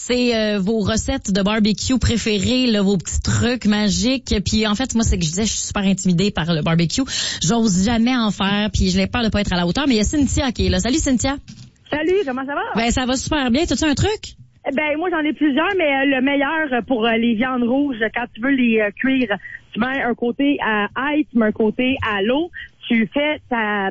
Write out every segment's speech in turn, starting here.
c'est vos recettes de barbecue préférées, là, vos petits trucs magiques. Puis en fait, moi, c'est que je disais, je suis super intimidée par le barbecue. J'ose jamais en faire, puis j'ai peur de pas être à la hauteur. Mais il y a Cynthia qui est là. Salut Cynthia. Salut, comment ça va? Ben ça va super bien. T'as-tu un truc? Ben moi j'en ai plusieurs, mais le meilleur pour les viandes rouges, quand tu veux les cuire, tu mets un côté à ail, tu mets un côté à l'eau, tu fais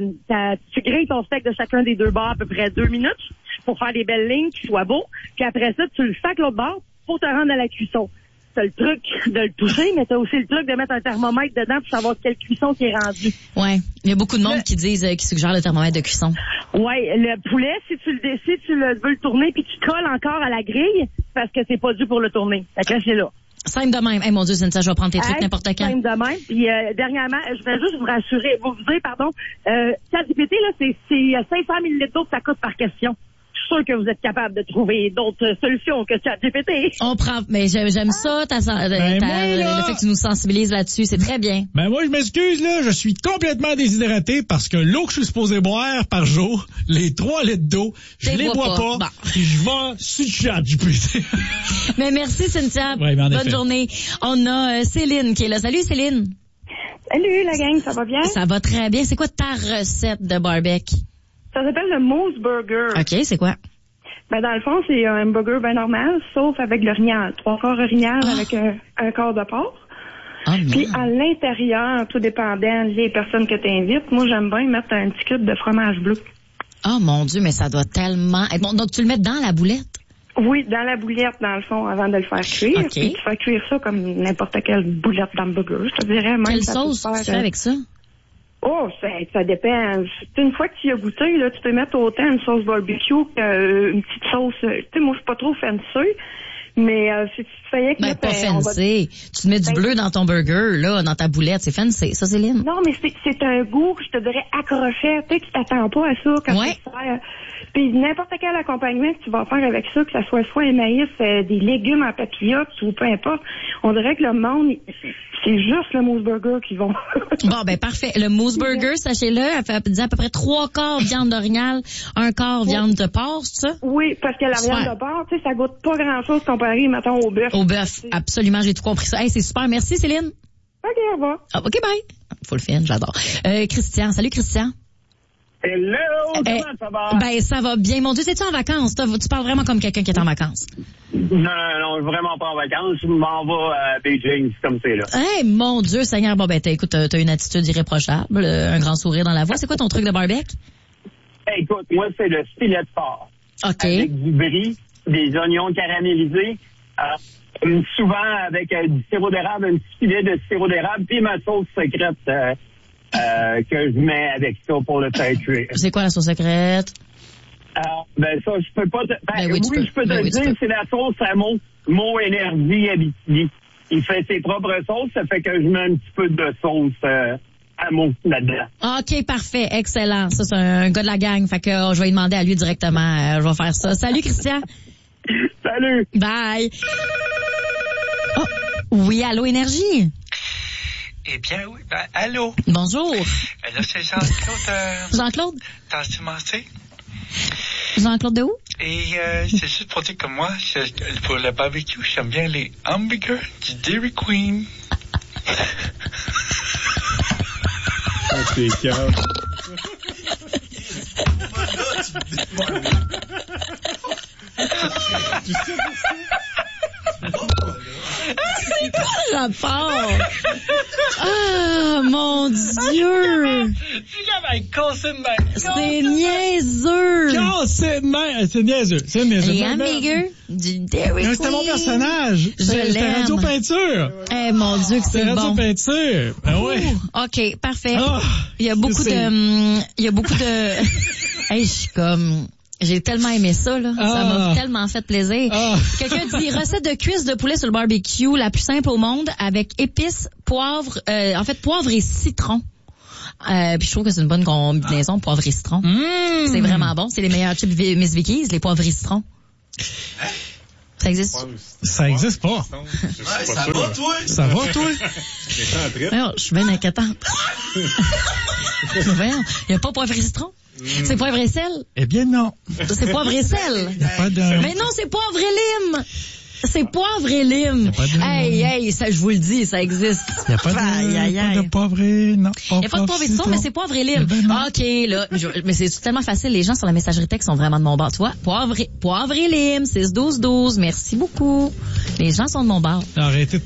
tu grilles ton steak de chacun des deux bords à peu près 2 minutes pour faire des belles lignes qui soient beaux, puis après ça tu le sacs l'autre bord pour te rendre à la cuisson. T'as le truc de le toucher, mais t'as aussi le truc de mettre un thermomètre dedans pour savoir quelle cuisson qui est rendue. Ouais, il y a beaucoup de monde qui suggèrent le thermomètre de cuisson. Ouais, le poulet, si tu veux le tourner puis tu colles encore à la grille, parce que c'est pas dû pour le tourner. Fait que là, c'est là. Simple de même. Hey, mon Dieu, Cynthia, je vais prendre tes trucs n'importe quand. Simple de même. Puis dernièrement, je vais juste vous dire, ChatGPT, là, c'est 500 ml d'eau que ça coûte par question. Je suis sûr que vous êtes capable de trouver d'autres solutions que ChatGPT. On prend, mais j'aime ça, le fait que tu nous sensibilises là-dessus, c'est très bien. Ben moi, je m'excuse, là, je suis complètement déshydraté parce que l'eau que je suis supposé boire par jour, les 3 litres d'eau, je les bois pas. Bon. Puis je vais sur ChatGPT. Mais merci, Cynthia. Ouais, bonne journée. On a Céline qui est là. Salut, Céline. Salut, la gang, ça va bien? Ça va très bien. C'est quoi ta recette de barbecue? Ça s'appelle le Moose Burger. OK, c'est quoi? Ben, dans le fond, c'est un burger bien normal, sauf avec l'orignal. 3 quarts orignal avec un quart de porc. Puis à l'intérieur, tout dépendant des personnes que tu invites, moi, j'aime bien mettre un petit cube de fromage bleu. Oh mon Dieu, mais ça doit tellement être bon. Donc, tu le mets dans la boulette? Oui, dans la boulette, dans le fond, avant de le faire cuire. OK. Puis tu fais cuire ça comme n'importe quelle boulette d'hamburger. Je te dirais même. Quelle sauce tu fais avec ça? Oh, ça dépend. Une fois que tu y as goûté, là, tu peux mettre autant une sauce barbecue qu'une petite sauce. Tu sais, moi, je suis pas trop fancy, mais si tu te fayais que... Ben, pas fancy. Tu te mets du bleu dans ton burger, là, dans ta boulette. C'est fancy, ça, Céline? Non, mais c'est un goût, je te dirais, accroché. Tu sais, tu t'attends pas à ça quand tu fais. Puis n'importe quel accompagnement que tu vas faire avec ça, que ça soit un maïs, des légumes en papillotes ou peu importe, on dirait que le monde, c'est juste le Moose Burger qu'ils vont. Bon, ben parfait. Le Moose Burger, sachez-le, elle fait à peu près 3 quarts viande d'orignal, 1 quart viande de porc, c'est ça? Oui, parce que la viande de porc, tu sais, ça goûte pas grand-chose comparé, mettons, au bœuf. Au bœuf, absolument, j'ai tout compris ça. Hey, c'est super. Merci, Céline. OK, au revoir. OK, bye. Faut le faire, j'adore. Christian, salut Christian. Hello, comment ça va? Ben, ça va bien. Mon Dieu, c'est-tu en vacances? Tu parles vraiment comme quelqu'un qui est en vacances. Non, vraiment pas en vacances. Je m'en vais à Beijing, c'est comme c'est là. Hey, mon Dieu, Seigneur. Bon, ben, écoute, t'as une attitude irréprochable, un grand sourire dans la voix. C'est quoi ton truc de barbecue? Hey, écoute, moi, c'est le filet de porc. OK. Avec du bris, des oignons caramélisés, souvent avec du sirop d'érable, un petit filet de sirop d'érable, puis ma sauce secrète que je mets avec ça pour le faire cuire. C'est quoi la sauce secrète? Ben ça, je peux pas te... je peux te le dire, c'est la sauce à Mo Énergie Abitibi. Il fait ses propres sauces, ça fait que je mets un petit peu de sauce à Mo là-dedans. OK, parfait, excellent. Ça, c'est un gars de la gang, fait que je vais lui demander à lui directement, je vais faire ça. Salut, Christian. Salut. Bye. Oh, oui, allô, Énergie? Eh bien, oui. Ben, allô? Bonjour. Là, c'est Jean-Claude. Jean-Claude? T'as commencé? Jean-Claude de où? Et c'est juste pour dire que moi, pour le barbecue, j'aime bien les hamburgers du Dairy Queen. C'est cœur. C'est quoi le rapport? Ah, mon Dieu! C'est niaiseux! C'est niaiseux. C'est niaiseux. Les hamburgers du Dairy Queen. C'était mon personnage. C'était Radio Peinture. Eh, mon Dieu, que c'est bon. Radio Peinture. Ben oui. OK, parfait. Il y a beaucoup de... Hey, je suis comme... J'ai tellement aimé ça, là. Ça m'a tellement fait plaisir. Quelqu'un dit, recette de cuisse de poulet sur le barbecue, la plus simple au monde, avec épices, poivre et citron. Puis je trouve que c'est une bonne combinaison, poivre et citron. C'est vraiment bon. C'est les meilleurs chips Miss Vicky's, les poivres et citron. Ça existe? Ça existe pas. Ça va, toi? Ça va, toi? Je suis bien inquiétante. Il n'y a pas poivre et citron? C'est poivre et sel? Eh bien, non. C'est poivre et sel. Il n'y a pas de... Mais non, c'est poivre et lime. C'est poivre et lime. Hey, ça, je vous le dis, ça existe. Il n'y a pas de poivre et... Non. Il n'y a pas de poivre et citron, mais c'est poivre et lime. OK, là. Mais c'est tellement facile. Les gens sur la messagerie texte sont vraiment de mon bord. Tu vois, poivre et lime, 6-12-12. Merci beaucoup. Les gens sont de mon bord. Arrêtez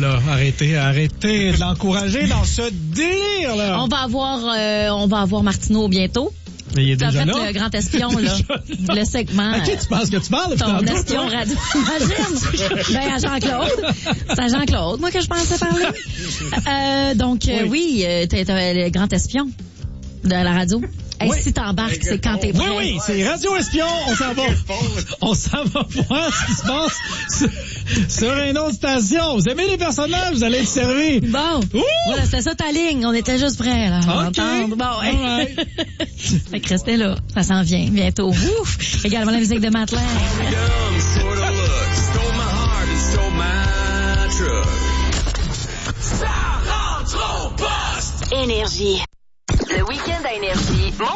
de l'encourager dans ce délire, là. On va avoir Martineau bientôt. Mais il est déjà là. Le grand espion, là. Le segment. À qui tu penses que tu parles? Ton espion radio. Imagine. À Jean-Claude. C'est à Jean-Claude, moi, que je pensais parler. Donc, oui, t'es le grand espion de la radio. Hey, si t'embarques, c'est quand t'es prêt. Oui, c'est Radio Espion. On s'en va voir ce qui se passe sur une autre station. Vous aimez les personnages, vous allez être servis. Bon. Voilà, c'était ça ta ligne. On était juste prêts, là. OK. Bon, fait que restez là. Ça s'en vient bientôt. Ouf. Également la musique de Matlin. Énergie. Le week-end à Énergie.